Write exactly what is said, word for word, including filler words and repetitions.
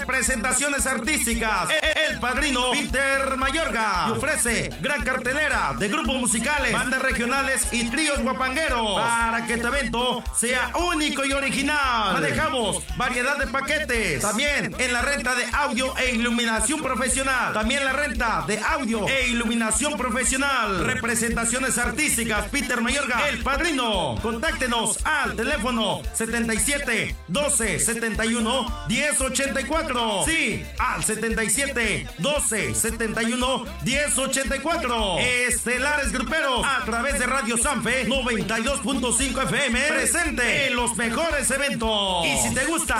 Representaciones artísticas, El Padrino Peter Mayorga. Y ofrece gran cartelera de grupos musicales, bandas regionales y tríos guapangueros para que tu evento sea único y original. Manejamos variedad de paquetes. También en la renta de audio e iluminación profesional. También la renta de audio e iluminación profesional. Representaciones artísticas Peter Mayorga, El Padrino. Contáctenos al teléfono setenta y siete, doce, setenta y uno, diez ochenta y cuatro. Sí, al setenta y siete, doce, setenta y uno, diez ochenta y cuatro. Estelares Gruperos a través de Radio Sanfe noventa y dos punto cinco F M, presente en los mejores eventos. Y si te gusta